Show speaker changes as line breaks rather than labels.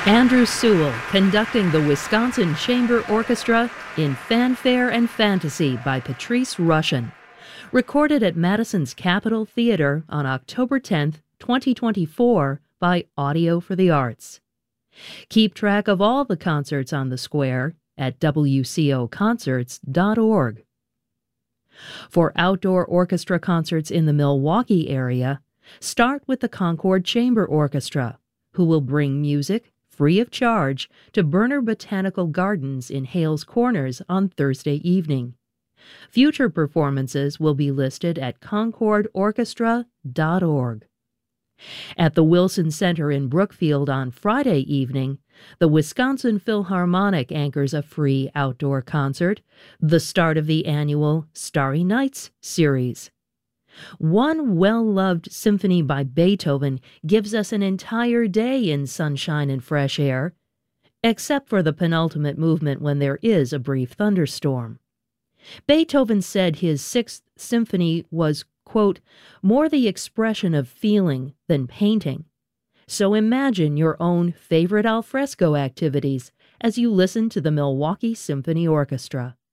Andrew Sewell conducting the Wisconsin Chamber Orchestra in Fanfare and Fantasy by Patrice Rushen. Recorded at Madison's Capitol Theater on October 10, 2024 by Audio for the Arts. Keep track of all the concerts on the square at wcoconcerts.org. For outdoor orchestra concerts in the Milwaukee area, start with the Concord Chamber Orchestra, who will bring music free of charge to Berner Botanical Gardens in Hales Corners on Thursday evening. Future performances will be listed at concordorchestra.org. At the Wilson Center in Brookfield on Friday evening, the Wisconsin Philharmonic anchors a free outdoor concert, the start of the annual Starry Nights series. One well-loved symphony by Beethoven gives us an entire day in sunshine and fresh air, except for the penultimate movement when there is a brief thunderstorm. Beethoven said his Sixth Symphony was, quote, more the expression of feeling than painting. So imagine your own favorite alfresco activities as you listen to the Milwaukee Symphony Orchestra.